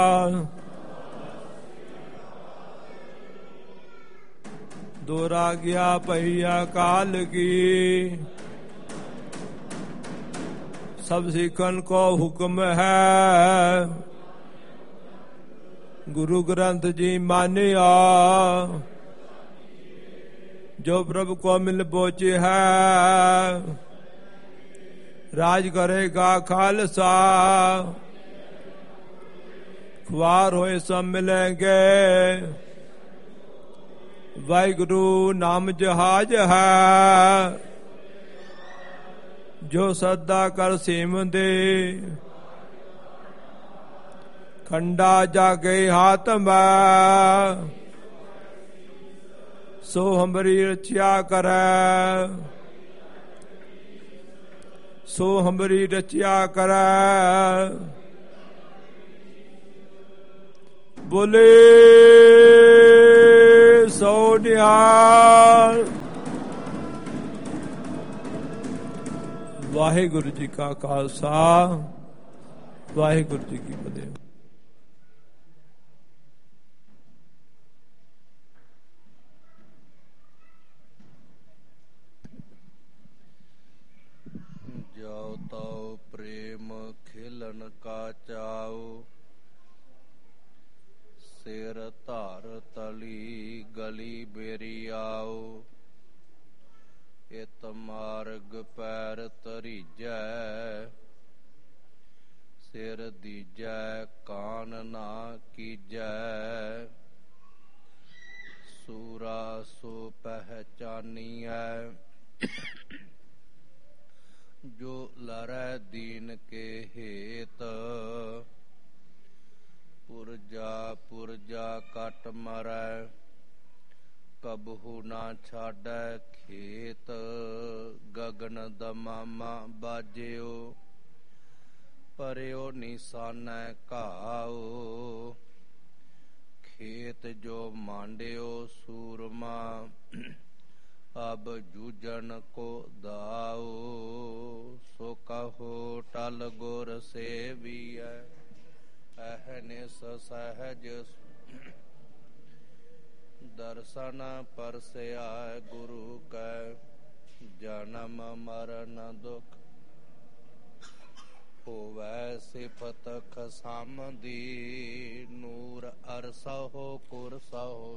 दोरा गया पहिया काल की, सब सिखन को हुक्म है, गुरु ग्रंथ जी मानिया, जो प्रभु को मिल बोचे है, राज करेगा खालसा, ख्वार होए सब मिलेंगे, वाहिगुरु नाम जहाज है, जो सदा कर सीम दे, खंडा जागे हाथ में, सो हमरी रक्षा करे, सो हमरी रक्षा करे, बोले सो निहाल। वाहिगुरु जी का खालसा, वाहिगुरु जी की फतेह। जाओ ताओ प्रेम खिलन का चाओ, सिर धार तली गली बेरी आओ, इत मार्ग पैर तरीजै, सिर दीजै कान ना कीजै, सूरा सो पहचानियै, जो लरै दीन के हेत, पुरजा पुरजा कट मरै, कबहू ना छाड़ै खेत, गगन दमामा बाजियो, परियो निशानै घाओ, खेत जो मांडियो सूरमा, अब जूझन को दाओ, सो कहो टल गुर सेवियै, अहनिस सहज दर्शन परसया, गुरु कै जन्म मरण दुख, होवै सिफत खसामदी, नूर अरसहो कुरसहो,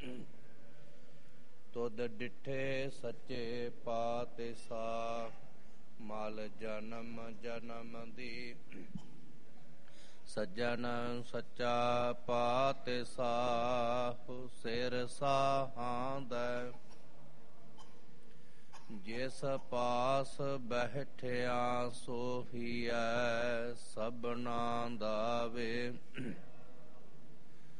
तुद डिठे सच्चे पातसा, मल जन्म जन्म दी, सज्जन सच्चा पातसा, सिर साहांदै, जिस पास बैठिया सोहियै, सबना दावे,